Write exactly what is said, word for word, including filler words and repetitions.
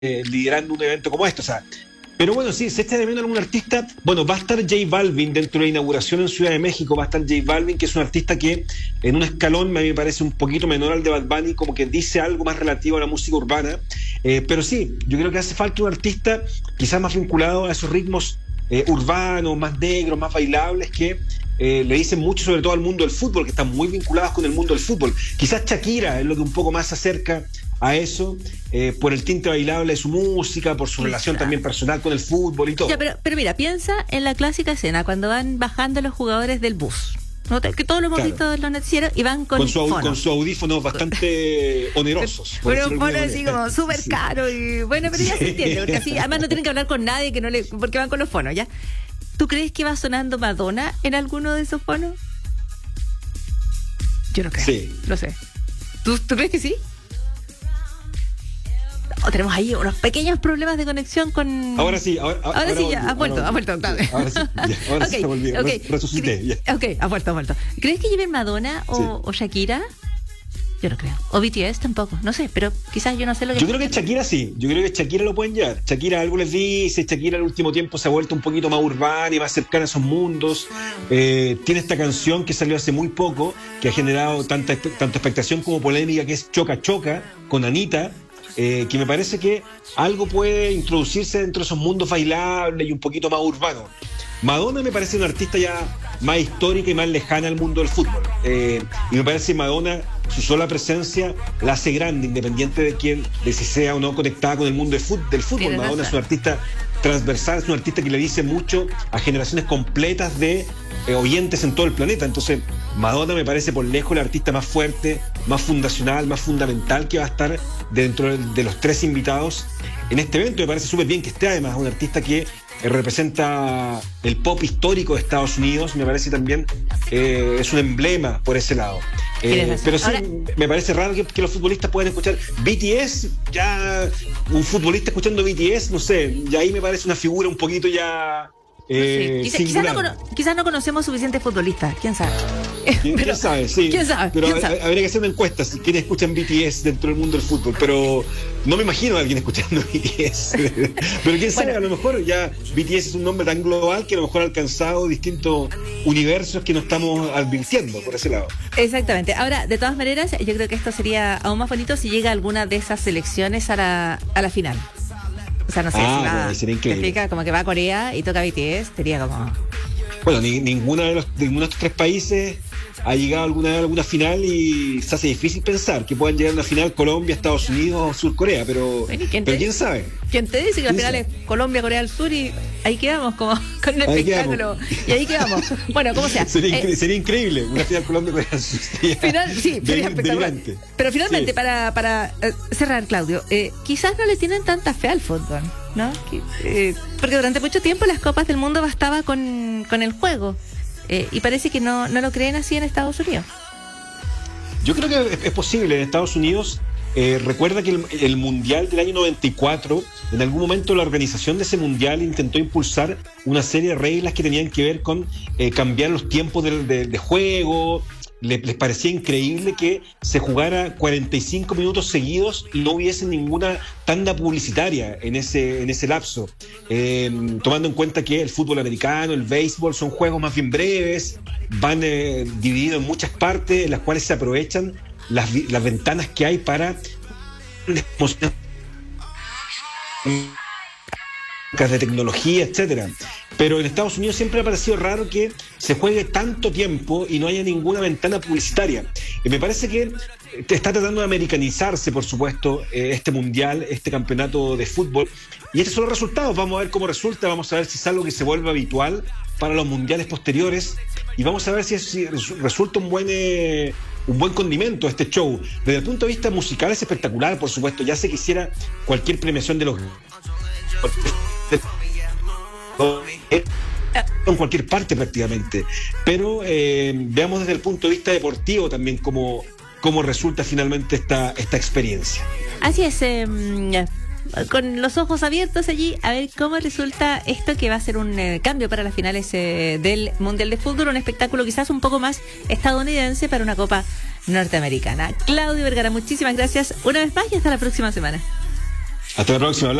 eh, liderando un evento como este, o sea. Pero bueno, sí, se está de menos algún artista. Bueno, va a estar J Balvin dentro de la inauguración en Ciudad de México. Va a estar J Balvin, que es un artista que en un escalón a mí me parece un poquito menor al de Bad Bunny, como que dice algo más relativo a la música urbana. Eh, pero sí, yo creo que hace falta un artista quizás más vinculado a esos ritmos eh, urbanos, más negros, más bailables, que eh, le dicen mucho sobre todo al mundo del fútbol, que están muy vinculados con el mundo del fútbol. Quizás Shakira es lo que un poco más se acerca a eso, eh, por el tinte bailable de su música, por su Sí, relación claro. también personal con el fútbol y todo. Ya, pero, pero mira, piensa en la clásica escena cuando van bajando los jugadores del bus. ¿No? Que todos lo hemos Claro. visto en los noticieros y van con, con, su, au- fono. con sus audífonos bastante onerosos. por Pero decirlo de fono alguna así manera. como súper Sí. caro y bueno, pero ya Sí. se entiende, porque así además no tienen que hablar con nadie que no le, porque van con los fonos, ¿ya? ¿Tú crees que va sonando Madonna en alguno de esos fonos? Yo no creo. Sí. Lo sé. ¿Tú, ¿Tú crees que sí? Oh, tenemos ahí unos pequeños problemas de conexión con... Ahora sí, ahora, Ahora, sí, ya, ha vuelto, ha vuelto, claro. Ahora sí, ya, ahora sí Ok, se volvió, ok. res- resucité. Ya. Ok, ha vuelto, ha vuelto. ¿Crees que lleven Madonna o, Sí. o Shakira? Yo no creo. O B T S tampoco, no sé, pero quizás yo no sé lo que... Yo creo que Shakira sí, yo creo que Shakira lo pueden llevar. Shakira algo les dice, Shakira al último tiempo se ha vuelto un poquito más urbana y más cercana a esos mundos. Eh, tiene esta canción que salió hace muy poco, que ha generado tanta, tanta expectación como polémica, que es Choca Choca, con Anita, eh, que me parece que algo puede introducirse dentro de esos mundos bailables y un poquito más urbanos. Madonna me parece una artista ya más histórica y más lejana al mundo del fútbol. Eh, y me parece que Madonna, su sola presencia, la hace grande, independiente de quién, de si sea o no conectada con el mundo del fútbol. Del fútbol. Tienes Madonna razón. es una artista transversal, es una artista que le dice mucho a generaciones completas de eh, oyentes en todo el planeta. Entonces, Madonna me parece por lejos la artista más fuerte, más fundacional, más fundamental que va a estar dentro de, de los tres invitados en este evento. Me parece súper bien que esté además un artista que eh, representa el pop histórico de Estados Unidos. Me parece también eh, es un emblema por ese lado. Eh, Tienes razón. pero sí, Ahora- me parece raro que, que los futbolistas puedan escuchar B T S. Ya un futbolista escuchando B T S, no sé, y ahí me parece una figura un poquito ya eh, Sí, quizá- quizás, no singular. cono- quizás no conocemos suficientes futbolistas, quién sabe. ¿Quién, Pero- quién sabe? Sí. ¿Quién sabe? Pero ¿Quién ha- sabe? habría que hacer una encuesta si quienes escuchan B T S dentro del mundo del fútbol. Pero no me imagino a alguien escuchando B T S. Pero quién sabe, Bueno. a lo mejor ya B T S es un nombre tan global que a lo mejor ha alcanzado distintos universos que no estamos advirtiendo por ese lado. Exactamente. Ahora, de todas maneras, yo creo que esto sería aún más bonito si llega alguna de esas selecciones a la, a la final. O sea, no sé, Ah, si va, bueno, sería increíble. ¿te explica? Como que va a Corea y toca B T S, sería como... Bueno, ni, ninguna de los, de ninguno de estos tres países ha llegado alguna vez a alguna final y se hace difícil pensar que puedan llegar a una final Colombia, Estados Unidos o Sur Corea, pero, Bueno, ¿y quién pero te- quién sabe. ¿Quién te dice que la ¿Quién final sabe? es Colombia, Corea del Sur y ahí quedamos como con el Ahí espectáculo? Y ahí quedamos. Bueno, como sea. Sería, Eh, incre- sería increíble una final Colombia Corea del Sur. Sería Final, sí, de- sería espectacular. delirante. Pero finalmente, Sí. para, para eh, cerrar, Claudio, eh, quizás no le tienen tanta fe al fútbol, ¿no? Que, eh, porque durante mucho tiempo las Copas del Mundo bastaba con, con el juego. Eh, y parece que no, no lo creen así en Estados Unidos. Yo creo que es, es posible. En Estados Unidos, eh, recuerda que el, el Mundial del año noventa y cuatro, en algún momento la organización de ese Mundial intentó impulsar una serie de reglas que tenían que ver con eh, cambiar los tiempos de, de- de juego. Le- les parecía increíble que se jugara cuarenta y cinco minutos seguidos y no hubiese ninguna tanda publicitaria en ese, en ese lapso. Eh, tomando en cuenta que el fútbol americano, el béisbol son juegos más bien breves, van eh, divididos en muchas partes, en las cuales se aprovechan las, vi- las ventanas que hay para de tecnología, etcétera. Pero en Estados Unidos siempre ha parecido raro que se juegue tanto tiempo y no haya ninguna ventana publicitaria. Y me parece que está tratando de americanizarse, por supuesto, eh, este mundial, este campeonato de fútbol. Y estos son los resultados. Vamos a ver cómo resulta, vamos a ver si es algo que se vuelve habitual para los mundiales posteriores. Y vamos a ver si, es- si resulta un buen... Eh, un buen condimento este show. Desde el punto de vista musical es espectacular, por supuesto. Ya se quisiera cualquier premiación de los en cualquier parte prácticamente, pero eh, veamos desde el punto de vista deportivo también cómo, cómo resulta finalmente esta, esta experiencia. Así es, eh, con los ojos abiertos allí, a ver cómo resulta esto que va a ser un eh, cambio para las finales eh, del Mundial de Fútbol, un espectáculo quizás un poco más estadounidense para una Copa norteamericana. Claudio Vergara, muchísimas gracias una vez más y hasta la próxima semana. Hasta la próxima.